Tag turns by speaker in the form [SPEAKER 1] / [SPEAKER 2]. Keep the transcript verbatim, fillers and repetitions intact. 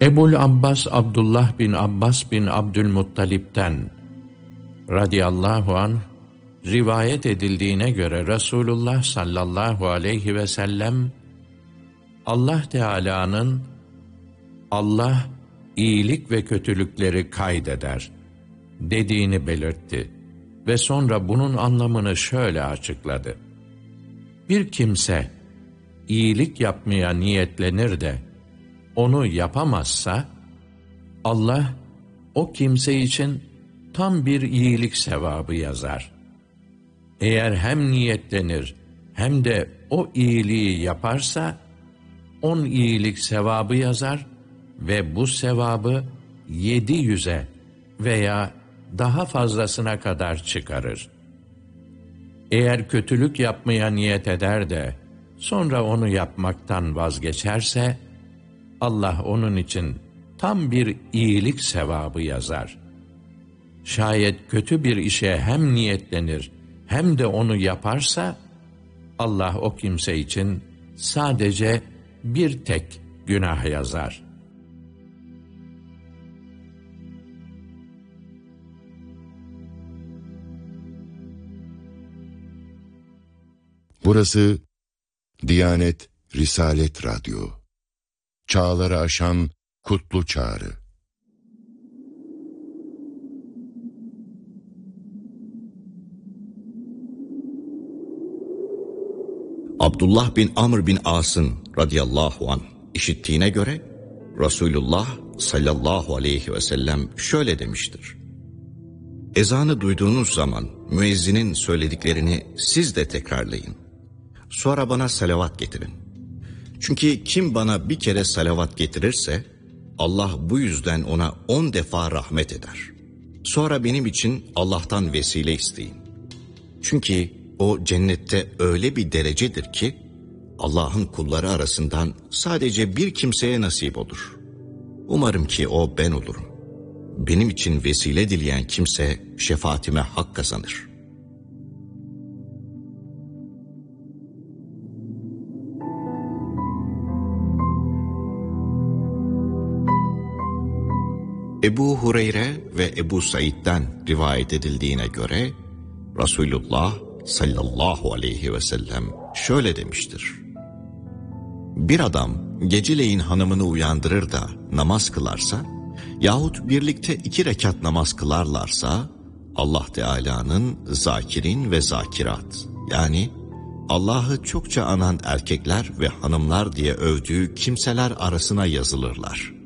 [SPEAKER 1] Ebul Abbas Abdullah bin Abbas bin Abdülmuttalip'ten radıyallahu anh rivayet edildiğine göre Resulullah sallallahu aleyhi ve sellem Allah Teala'nın Allah iyilik ve kötülükleri kaydeder dediğini belirtti ve sonra bunun anlamını şöyle açıkladı. Bir kimse iyilik yapmaya niyetlenir de onu yapamazsa, Allah o kimse için tam bir iyilik sevabı yazar. Eğer hem niyetlenir hem de o iyiliği yaparsa, on iyilik sevabı yazar ve bu sevabı yedi yüze veya daha fazlasına kadar çıkarır. Eğer kötülük yapmaya niyet eder de sonra onu yapmaktan vazgeçerse, Allah onun için tam bir iyilik sevabı yazar. Şayet kötü bir işe hem niyetlenir hem de onu yaparsa, Allah o kimse için sadece bir tek günah yazar.
[SPEAKER 2] Burası Diyanet Risalet Radyo. Çağları aşan kutlu çağrı.
[SPEAKER 3] Abdullah bin Amr bin As'ın radıyallahu anh işittiğine göre Resulullah sallallahu aleyhi ve sellem şöyle demiştir. Ezanı duyduğunuz zaman müezzinin söylediklerini siz de tekrarlayın. Sonra bana salavat getirin. Çünkü kim bana bir kere salavat getirirse Allah bu yüzden ona on defa rahmet eder. Sonra benim için Allah'tan vesile isteyin. Çünkü o cennette öyle bir derecedir ki Allah'ın kulları arasından sadece bir kimseye nasip olur. Umarım ki o ben olurum. Benim için vesile dileyen kimse şefaatime hak kazanır. Ebu Hureyre ve Ebu Said'den rivayet edildiğine göre Resulullah sallallahu aleyhi ve sellem şöyle demiştir. Bir adam geceleyin hanımını uyandırır da namaz kılarsa yahut birlikte iki rekat namaz kılarlarsa Allah Teala'nın zakirin ve zakirat, yani Allah'ı çokça anan erkekler ve hanımlar diye övdüğü kimseler arasına yazılırlar.